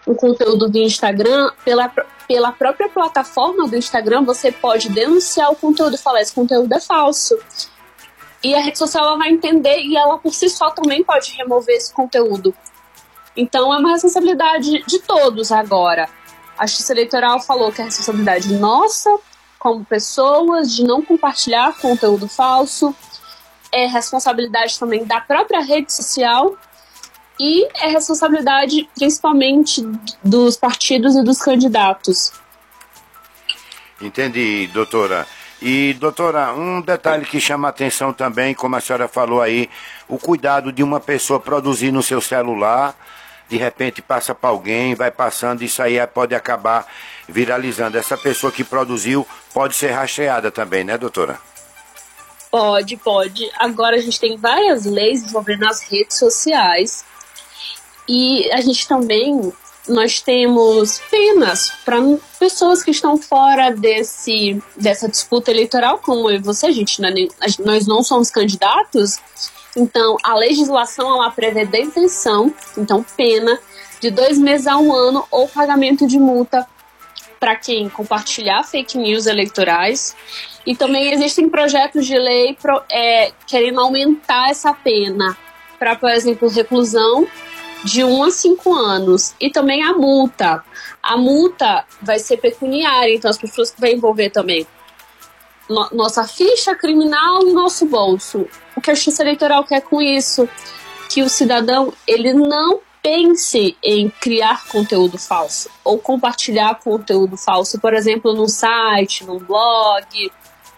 um conteúdo do Instagram, pela própria plataforma do Instagram, você pode denunciar o conteúdo e falar, esse conteúdo é falso. E a rede social ela vai entender e ela por si só também pode remover esse conteúdo. Então é uma responsabilidade de todos agora. A Justiça Eleitoral falou que é responsabilidade nossa, como pessoas, de não compartilhar conteúdo falso. É responsabilidade também da própria rede social e é responsabilidade principalmente dos partidos e dos candidatos. Entendi, doutora. E, doutora, um detalhe que chama a atenção também, como a senhora falou aí, o cuidado de uma pessoa produzir no seu celular, de repente passa para alguém, vai passando, isso aí pode acabar viralizando. Essa pessoa que produziu pode ser rastreada também, né, doutora? Pode. Agora a gente tem várias leis envolvendo as redes sociais e a gente também, nós temos penas para pessoas que estão fora dessa disputa eleitoral, como eu e você, nós não somos candidatos, então a legislação ela prevê detenção, então pena de 2 meses a 1 ano ou pagamento de multa para quem compartilhar fake news eleitorais. E também existem projetos de lei querendo aumentar essa pena para, por exemplo, reclusão de 1 a 5 anos. E também a multa. A multa vai ser pecuniária, então as pessoas que vai envolver também nossa ficha criminal no nosso bolso. O que a Justiça Eleitoral quer com isso? Que o cidadão ele não pense em criar conteúdo falso ou compartilhar conteúdo falso, por exemplo, num site, num blog.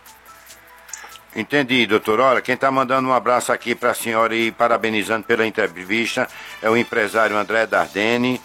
Entendi, doutor. Olha, quem está mandando um abraço aqui para a senhora e parabenizando pela entrevista é o empresário André Dardenne,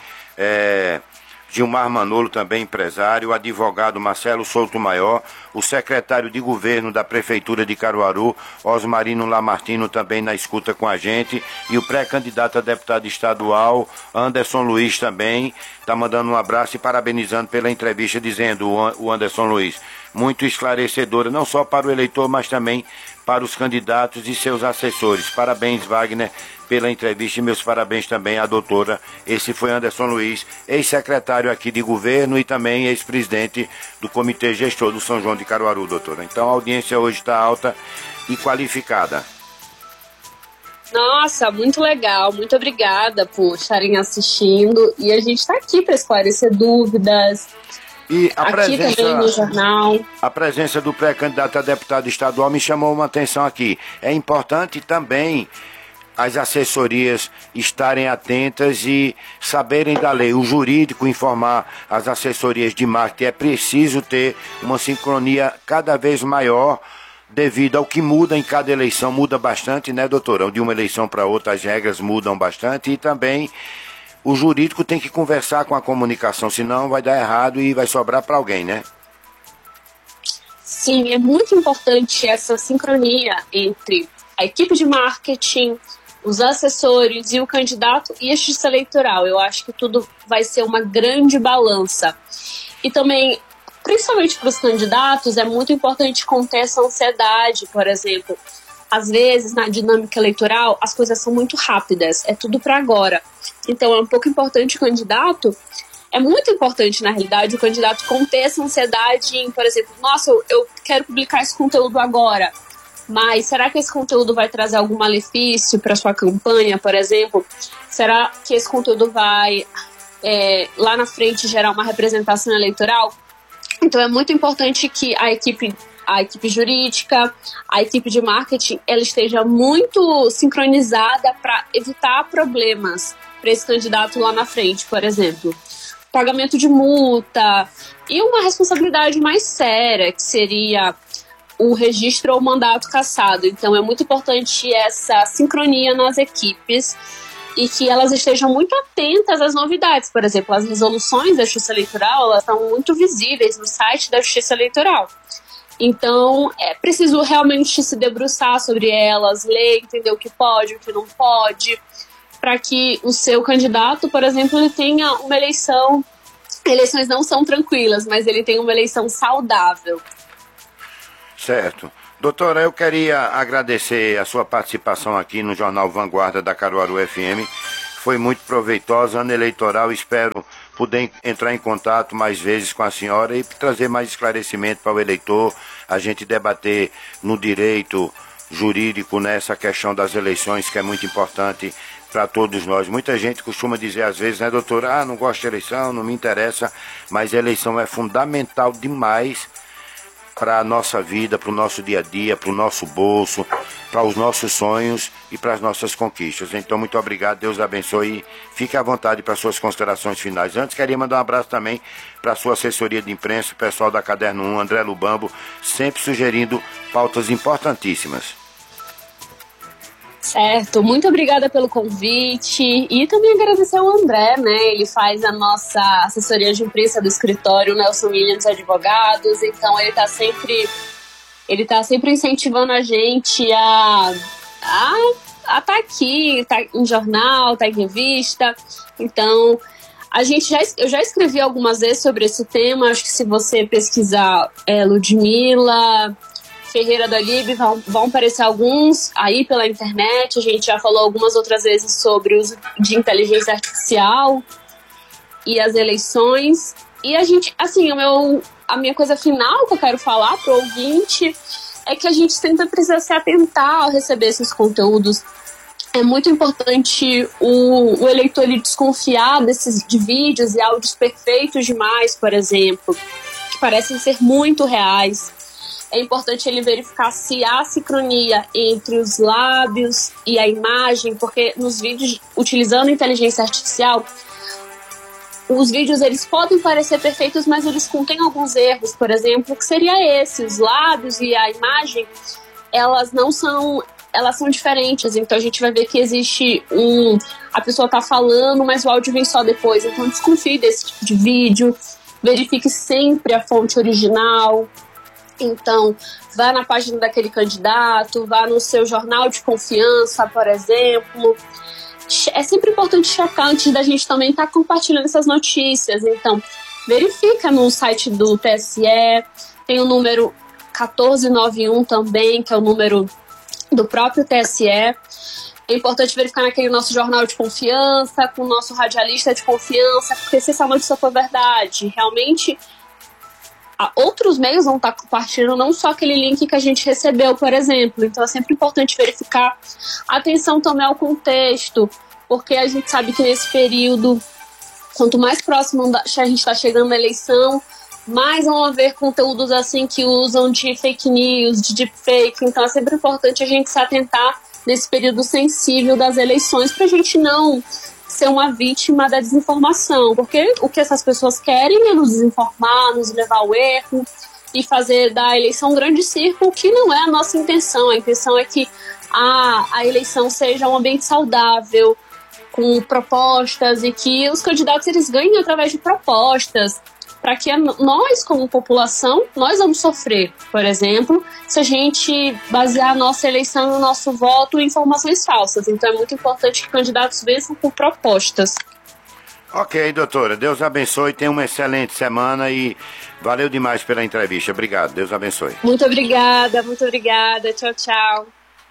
Gilmar Manolo, também empresário, o advogado Marcelo Souto Maior, o secretário de governo da Prefeitura de Caruaru, Osmarino Lamartino, também na escuta com a gente, e o pré-candidato a deputado estadual, Anderson Luiz, também está mandando um abraço e parabenizando pela entrevista, dizendo o Anderson Luiz, muito esclarecedora, não só para o eleitor, mas também para os candidatos e seus assessores. Parabéns, Wagner, pela entrevista e meus parabéns também à doutora. Esse foi Anderson Luiz, ex-secretário aqui de governo e também ex-presidente do Comitê Gestor do São João de Caruaru, doutora. Então a audiência hoje está alta e qualificada. Nossa, muito legal, muito obrigada por estarem assistindo e a gente está aqui para esclarecer dúvidas. E aqui também no jornal. A presença do pré-candidato a deputado estadual me chamou uma atenção aqui. É importante também as assessorias estarem atentas e saberem da lei. O jurídico informar as assessorias de marketing. É preciso ter uma sincronia cada vez maior devido ao que muda em cada eleição. Muda bastante, né, doutora? De uma eleição para outra as regras mudam bastante e também o jurídico tem que conversar com a comunicação, senão vai dar errado e vai sobrar para alguém, né? Sim, é muito importante essa sincronia entre a equipe de marketing, os assessores e o candidato e a Justiça Eleitoral. Eu acho que tudo vai ser uma grande balança. E também, principalmente para os candidatos, é muito importante conter essa ansiedade, por exemplo. Às vezes, na dinâmica eleitoral, as coisas são muito rápidas, é tudo para agora. Então, é um pouco importante o candidato, é muito importante, na realidade, o candidato conter essa ansiedade em, por exemplo, nossa, eu quero publicar esse conteúdo agora, mas será que esse conteúdo vai trazer algum malefício para sua campanha, por exemplo? Será que esse conteúdo vai, lá na frente, gerar uma representação eleitoral? Então, é muito importante que a equipe jurídica, a equipe de marketing, ela esteja muito sincronizada para evitar problemas para esse candidato lá na frente, por exemplo. Pagamento de multa e uma responsabilidade mais séria, que seria o registro ou mandato cassado. Então é muito importante essa sincronia nas equipes e que elas estejam muito atentas às novidades. Por exemplo, as resoluções da Justiça Eleitoral, elas estão muito visíveis no site da Justiça Eleitoral. Então, é preciso realmente se debruçar sobre elas, ler, entender o que pode, o que não pode, para que o seu candidato, por exemplo, ele tenha uma eleição. Eleições não são tranquilas, mas ele tem uma eleição saudável. Certo. Doutora, eu queria agradecer a sua participação aqui no Jornal Vanguarda da Caruaru FM. Foi muito proveitosa, ano eleitoral, espero poder entrar em contato mais vezes com a senhora e trazer mais esclarecimento para o eleitor, a gente debater no direito jurídico nessa questão das eleições, que é muito importante para todos nós. Muita gente costuma dizer às vezes, né, doutora, não gosto de eleição, não me interessa, mas a eleição é fundamental demais para a nossa vida, para o nosso dia a dia, para o nosso bolso, para os nossos sonhos e para as nossas conquistas. Então, muito obrigado, Deus abençoe. Fique à vontade para suas considerações finais. Antes, queria mandar um abraço também para a sua assessoria de imprensa, o pessoal da Caderno 1, André Lubambo, sempre sugerindo pautas importantíssimas. Certo, muito obrigada pelo convite e também agradecer ao André, né? Ele faz a nossa assessoria de imprensa do escritório Nelson Williams Advogados, então ele tá sempre incentivando a gente a tá aqui, tá em jornal, tá em revista. Então, eu já escrevi algumas vezes sobre esse tema, acho que se você pesquisar Ludmila Ferreira da Lib, vão aparecer alguns aí pela internet. A gente já falou algumas outras vezes sobre o uso de inteligência artificial e as eleições. E a gente, assim, a minha coisa final que eu quero falar pro ouvinte é que a gente sempre precisa se atentar ao receber esses conteúdos. É muito importante o eleitor ele desconfiar de vídeos e áudios perfeitos demais, por exemplo, que parecem ser muito reais. É importante ele verificar se há sincronia entre os lábios e a imagem, porque nos vídeos, utilizando inteligência artificial, os vídeos eles podem parecer perfeitos, mas eles contêm alguns erros, por exemplo, que seria esse, os lábios e a imagem, elas são diferentes, então a gente vai ver que existe a pessoa está falando, mas o áudio vem só depois, então desconfie desse tipo de vídeo, verifique sempre a fonte original. Então, vá na página daquele candidato, vá no seu jornal de confiança, por exemplo. É sempre importante checar antes da gente também estar compartilhando essas notícias. Então, verifica no site do TSE, tem o número 1491 também, que é o número do próprio TSE. É importante verificar naquele nosso jornal de confiança, com o nosso radialista de confiança, porque se essa notícia for verdade, realmente outros meios vão estar compartilhando, não só aquele link que a gente recebeu, por exemplo. Então é sempre importante verificar. Atenção também ao contexto, porque a gente sabe que nesse período, quanto mais próximo a gente está chegando à eleição, mais vão haver conteúdos assim que usam de fake news, de deepfake. Então é sempre importante a gente se atentar nesse período sensível das eleições para a gente não ser uma vítima da desinformação, porque o que essas pessoas querem é nos desinformar, nos levar ao erro e fazer da eleição um grande circo, que não é a nossa intenção. A intenção é que a eleição seja um ambiente saudável, com propostas, e que os candidatos eles ganhem através de propostas, para que nós, como população, nós vamos sofrer, por exemplo, se a gente basear a nossa eleição e o nosso voto em informações falsas. Então é muito importante que candidatos vençam com propostas. Ok, doutora, Deus abençoe, tenha uma excelente semana e valeu demais pela entrevista. Obrigado, Deus abençoe. Muito obrigada, tchau, tchau.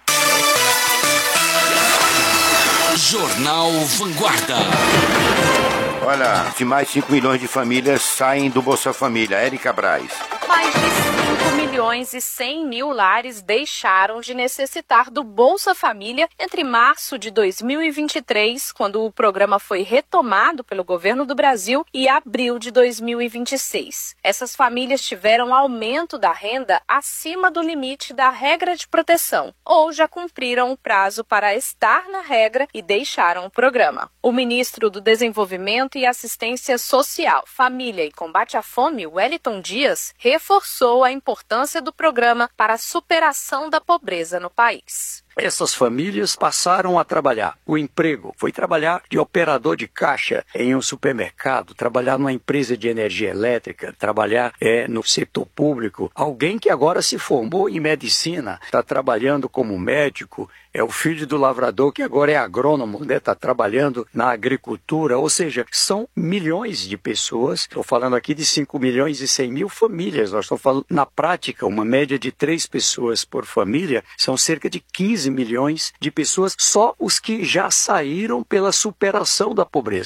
Jornal Vanguarda. Olha, se mais 5 milhões de famílias saem do Bolsa Família. Érica Braz. Mais de 5.100.000 lares deixaram de necessitar do Bolsa Família entre março de 2023, quando o programa foi retomado pelo governo do Brasil, e abril de 2026. Essas famílias tiveram aumento da renda acima do limite da regra de proteção, ou já cumpriram o prazo para estar na regra e deixaram o programa. O ministro do Desenvolvimento e Assistência Social, Família e Combate à Fome, Wellington Dias, reforçou a importância do programa para a superação da pobreza no país. Essas famílias passaram a trabalhar. O emprego foi trabalhar de operador de caixa em um supermercado, trabalhar numa empresa de energia elétrica, trabalhar no setor público. Alguém que agora se formou em medicina, está trabalhando como médico, é o filho do lavrador que agora é agrônomo, está trabalhando na agricultura. Ou seja, são milhões de pessoas. Estou falando aqui de 5.100.000 famílias. Nós estamos falando, na prática, uma média de 3 pessoas por família, são cerca de 15 milhões de pessoas, só os que já saíram pela superação da pobreza.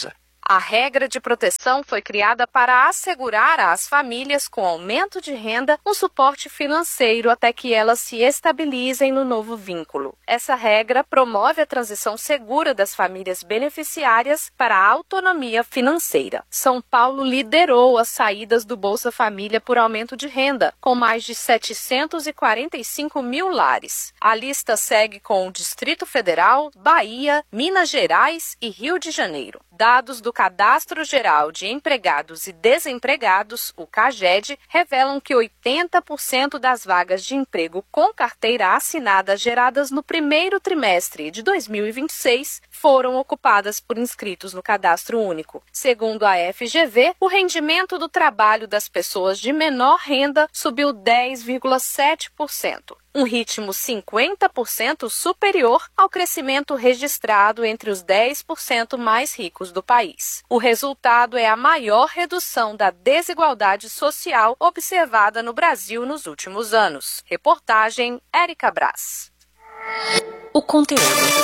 A regra de proteção foi criada para assegurar às famílias com aumento de renda um suporte financeiro até que elas se estabilizem no novo vínculo. Essa regra promove a transição segura das famílias beneficiárias para a autonomia financeira. São Paulo liderou as saídas do Bolsa Família por aumento de renda, com mais de 745 mil lares. A lista segue com o Distrito Federal, Bahia, Minas Gerais e Rio de Janeiro. Dados do Cadastro Geral de Empregados e Desempregados, o CAGED, revelam que 80% das vagas de emprego com carteira assinada geradas no primeiro trimestre de 2026 foram ocupadas por inscritos no Cadastro Único. Segundo a FGV, o rendimento do trabalho das pessoas de menor renda subiu 10,7%. Um ritmo 50% superior ao crescimento registrado entre os 10% mais ricos do país. O resultado é a maior redução da desigualdade social observada no Brasil nos últimos anos. Reportagem Érica Brás. O conteúdo.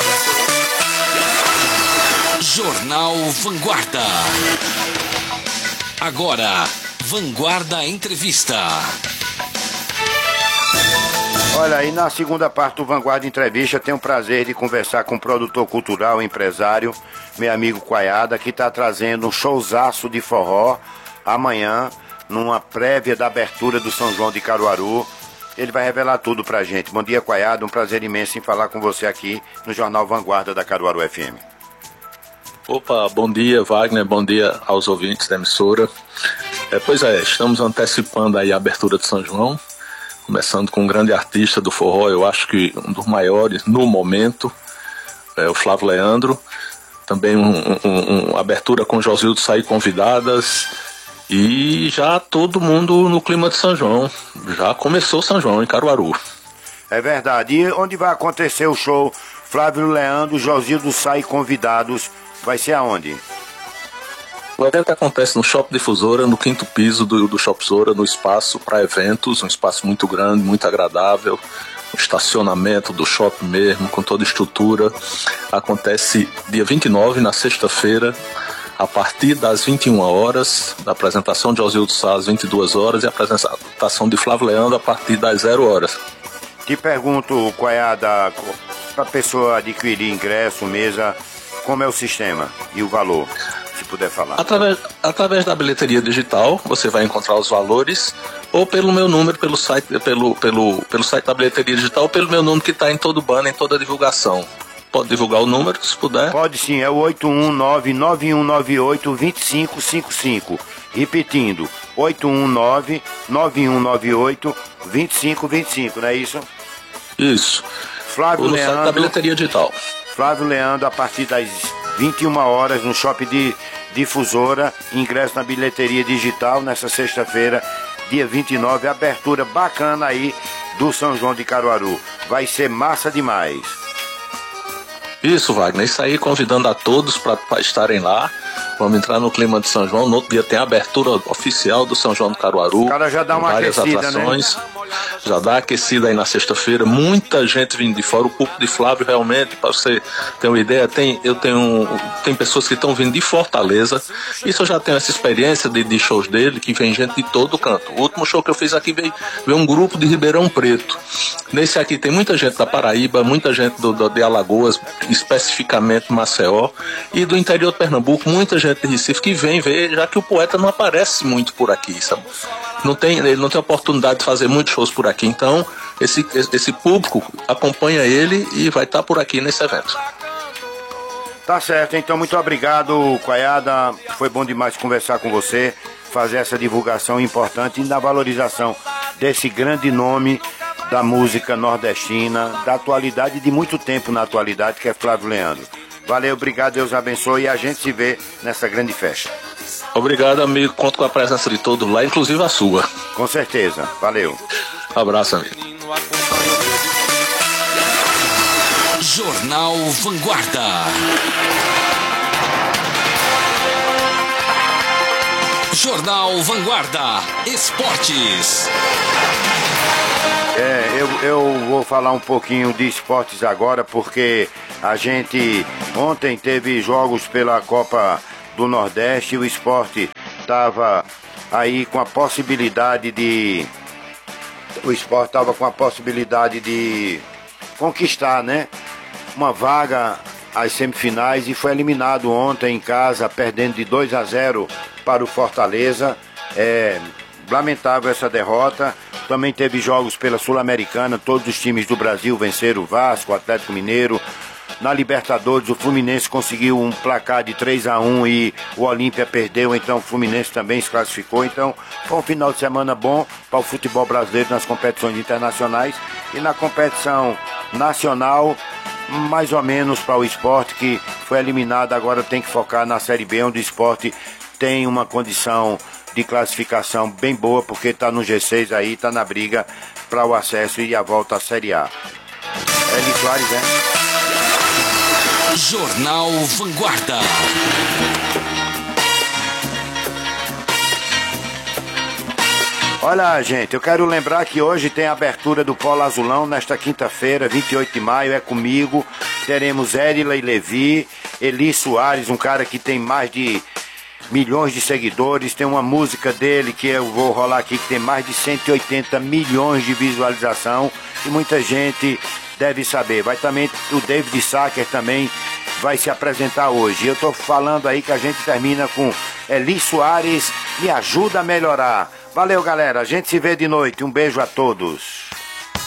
Jornal Vanguarda. Agora, Vanguarda Entrevista. Olha, e na segunda parte do Vanguarda Entrevista, tenho o prazer de conversar com o produtor cultural, empresário, meu amigo Quaiada, que está trazendo um showzaço de forró amanhã, numa prévia da abertura do São João de Caruaru. Ele vai revelar tudo pra gente. Bom dia, Quaiada, um prazer imenso em falar com você aqui no Jornal Vanguarda da Caruaru FM. Opa, bom dia, Wagner, bom dia aos ouvintes da emissora. Pois é, estamos antecipando aí a abertura de São João, começando com um grande artista do forró, eu acho que um dos maiores no momento, o Flávio Leandro. Também uma abertura com Josildo Sair Convidadas. E já todo mundo no clima de São João. Já começou São João em Caruaru. É verdade. E onde vai acontecer o show Flávio Leandro, Josildo Sair Convidados? Vai ser aonde? O evento acontece no Shopping Difusora, no 5º piso do Shopping Difusora, no espaço para eventos, um espaço muito grande, muito agradável, um estacionamento do shopping mesmo, com toda a estrutura. Acontece dia 29, na sexta-feira, a partir das 21 horas, da apresentação de Josildo Sá às 22 horas e a apresentação de Flávio Leandro a partir das 0 horas. Te pergunto, Quaiada, para a pessoa adquirir ingresso, mesa, como é o sistema e o valor? Se puder falar. Através da bilheteria digital, você vai encontrar os valores, ou pelo meu número, pelo site da bilheteria digital, ou pelo meu número que está em todo o banner, em toda a divulgação. Pode divulgar o número, se puder? Pode sim, é o 819-9198-2555. Repetindo, 819-9198-2525, não é isso? Isso. Flávio Leandro, site da bilheteria digital. Flávio Leandro, a partir das 21 horas, no Shopping de Difusora, ingresso na bilheteria digital, nessa sexta-feira, dia 29, abertura bacana aí do São João de Caruaru. Vai ser massa demais. Isso, Wagner, isso aí, convidando a todos para estarem lá. Vamos entrar no clima de São João. No outro dia tem a abertura oficial do São João do Caruaru. O cara já dá uma várias aquecida, atrações, né? Já dá aquecida aí na sexta-feira. Muita gente vindo de fora. O público de Flávio, realmente, para você ter uma ideia, tem pessoas que estão vindo de Fortaleza. Isso eu já tenho essa experiência de shows dele, que vem gente de todo canto. O último show que eu fiz aqui veio um grupo de Ribeirão Preto. Nesse aqui tem muita gente da Paraíba, muita gente de Alagoas, especificamente Maceió, e do interior de Pernambuco, muita gente de Recife que vem ver, já que o poeta não aparece muito por aqui, sabe? Ele não tem oportunidade de fazer muitos shows por aqui, então esse público acompanha ele e vai estar por aqui nesse evento. Tá certo, então muito obrigado, Quaiada, foi bom demais conversar com você, fazer essa divulgação importante e da valorização desse grande nome da música nordestina, da atualidade, de muito tempo na atualidade, que é Flávio Leandro. Valeu, obrigado, Deus abençoe e a gente se vê nessa grande festa. Obrigado, amigo, conto com a presença de todos lá, inclusive a sua. Com certeza, valeu. Abraço, amigo. Jornal Vanguarda. Jornal Vanguarda Esportes. Eu vou falar um pouquinho de esportes agora, porque a gente ontem teve jogos pela Copa do Nordeste. O Sport estava aí com a possibilidade de... O Sport estava com a possibilidade de conquistar, né, uma vaga às semifinais e foi eliminado ontem em casa, perdendo de 2-0 para o Fortaleza. Lamentável essa derrota. Também teve jogos pela Sul-Americana, todos os times do Brasil venceram o Vasco, o Atlético Mineiro. Na Libertadores, o Fluminense conseguiu um placar de 3-1 e o Olímpia perdeu, então o Fluminense também se classificou. Então foi um final de semana bom para o futebol brasileiro nas competições internacionais e na competição nacional, mais ou menos para o Sport, que foi eliminado. Agora tem que focar na Série B, onde o Sport tem uma condição de classificação bem boa, porque está no G6 aí, está na briga para o acesso e a volta à Série A. Eli Soares, né? Jornal Vanguarda. Olha, gente, eu quero lembrar que hoje tem a abertura do Polo Azulão, nesta quinta-feira, 28 de maio, é comigo. Teremos Edila e Levi, Eli Soares, um cara que tem mais de milhões de seguidores, tem uma música dele que eu vou rolar aqui que tem mais de 180 milhões de visualização e muita gente deve saber. Vai também o David Sacker também vai se apresentar hoje. Eu tô falando aí que a gente termina com Eli Soares, Me Ajuda a Melhorar. Valeu, galera, a gente se vê de noite. Um beijo a todos.